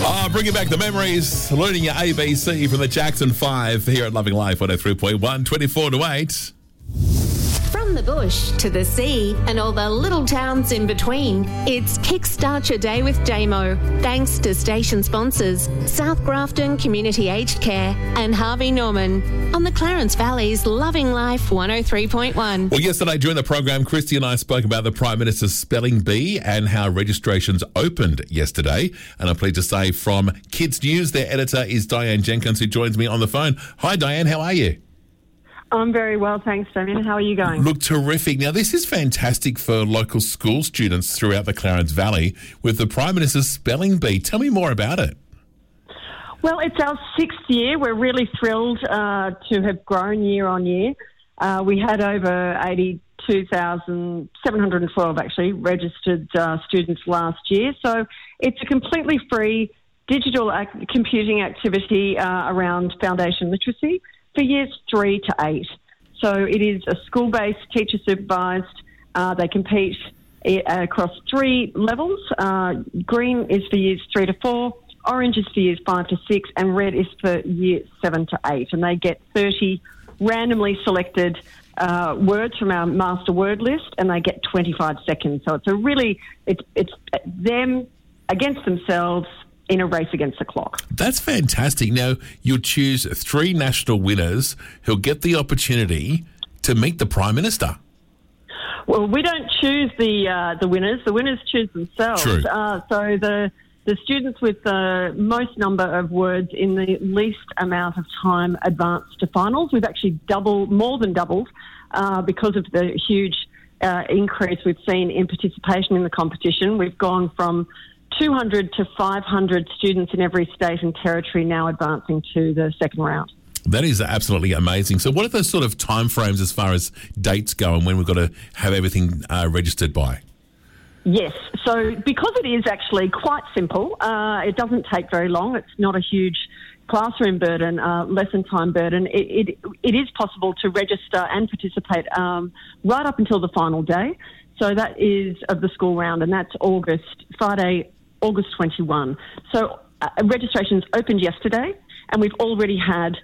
Bringing back the memories, learning your ABC from the Jackson 5 here at Loving Life 103.1, 24 to 8. From the bush to the sea and all the little towns in between, it's Kickstart Your Day with Damo. Thanks to station sponsors South Grafton Community Aged Care and Harvey Norman on the Clarence Valley's Loving Life 103.1. Well, yesterday during the program, Christy and I spoke about the Prime Minister's Spelling Bee and how registrations opened yesterday. And I'm pleased to say from Kids News, their editor is Diane Jenkins, who joins me on the phone. Hi, Diane. How are you? I'm very well, thanks, Damien. How are you going? Look, terrific. Now, this is fantastic for local school students throughout the Clarence Valley with the Prime Minister's Spelling Bee. Tell me more about it. Well, it's our 6th year. We're really thrilled to have grown year on year. We had over 82,712 actually registered students last year. So it's a completely free digital computing activity around foundation literacy for years 3 to 8. So it is a school-based, teacher-supervised. They compete across 3 levels. Green is for years 3 to 4, orange is for years 5 to 6, and red is for years 7 to 8. And they get 30 randomly selected words from our master word list, and they get 25 seconds. So it's them against themselves in a race against the clock. That's fantastic. Now, you'll choose 3 national winners who'll get the opportunity to meet the Prime Minister. Well, we don't choose the winners. The winners choose themselves. True. So the students with the most number of words in the least amount of time advance to finals. We've actually more than doubled because of the huge increase we've seen in participation in the competition. We've gone from 200 to 500 students in every state and territory now advancing to the second round. That is absolutely amazing. So what are those sort of timeframes as far as dates go and when we've got to have everything registered by? Yes. So because it is actually quite simple, it doesn't take very long. It's not a huge classroom burden, lesson time burden. It is possible to register and participate right up until the final day. So that is of the school round, and that's Friday, August 21. So registrations opened yesterday, and we've already had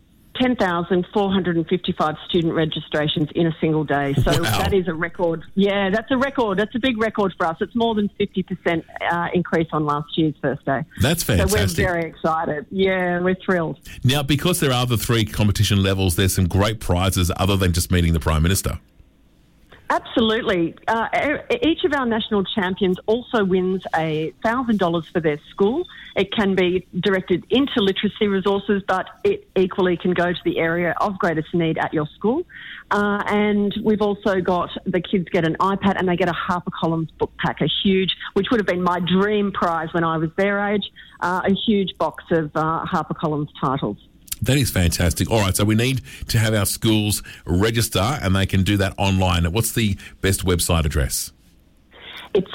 10,455 student registrations in a single day. So wow. That is a record. Yeah, that's a record. That's a big record for us. It's more than 50% increase on last year's first day. That's fantastic. So we're very excited. Yeah, we're thrilled. Now, because there are the 3 competition levels, there's some great prizes other than just meeting the Prime Minister. Absolutely. Each of our national champions also wins $1,000 for their school. It can be directed into literacy resources, but it equally can go to the area of greatest need at your school. And we've also got the kids get an iPad and they get a HarperCollins book pack, which would have been my dream prize when I was their age, a huge box of HarperCollins titles. That is fantastic. All right, so we need to have our schools register, and they can do that online. What's the best website address? It's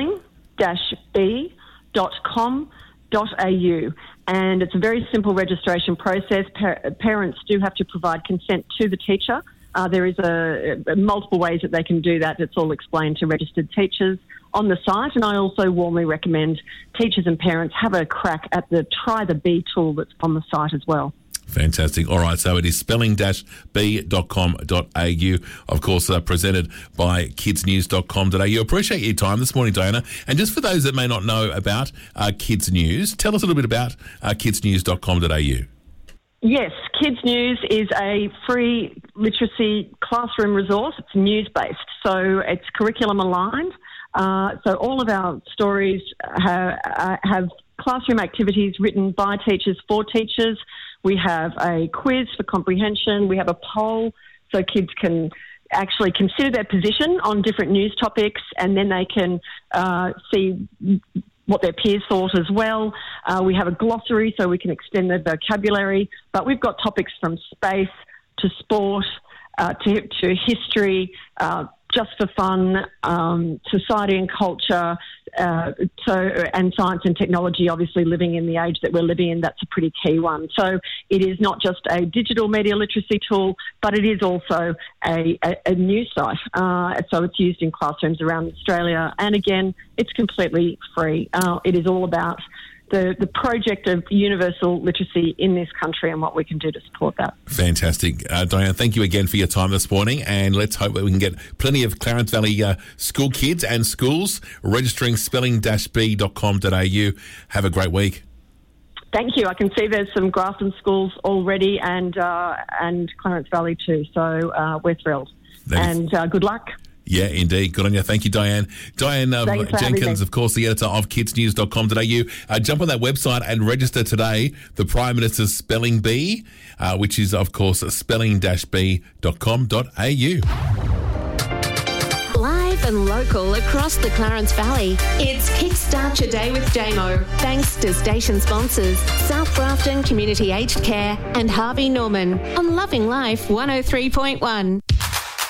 spelling-bee.com.au, and it's a very simple registration process. Parents do have to provide consent to the teacher. There is multiple ways that they can do that. It's all explained to registered teachers on the site, and I also warmly recommend teachers and parents have a crack at the Try the Bee tool that's on the site as well. Fantastic. All right, so it is spelling-bee.com.au, of course, presented by kidsnews.com.au. Appreciate your time this morning, Diana. And just for those that may not know about Kids News, tell us a little bit about kidsnews.com.au. Yes, Kids News is a free literacy classroom resource. It's news-based, so it's curriculum aligned. So all of our stories have classroom activities written by teachers for teachers. We have a quiz for comprehension. We have a poll so kids can actually consider their position on different news topics, and then they can see what their peers thought as well. We have a glossary so we can extend their vocabulary, but we've got topics from space to sport to history, just for fun, society and culture, and science and technology. Obviously, living in the age that we're living in, that's a pretty key one. So it is not just a digital media literacy tool, but it is also a news site. So it's used in classrooms around Australia. And again, it's completely free. It is all about the project of universal literacy in this country and what we can do to support that. Fantastic. Diane, thank you again for your time this morning, and let's hope that we can get plenty of Clarence Valley school kids and schools registering spelling-b.com.au. Have a great week. Thank you. I can see there's some Grafton schools already and Clarence Valley too, so we're thrilled. Good luck. Yeah, indeed. Good on you. Thank you, Diane. Diane Jenkins, of course, the editor of kidsnews.com.au. Jump on that website and register today the Prime Minister's Spelling Bee, which is, of course, spelling-b.com.au. Live and local across the Clarence Valley, it's Kickstart Your Day with Damo. Thanks to station sponsors South Grafton Community Aged Care and Harvey Norman on Loving Life 103.1.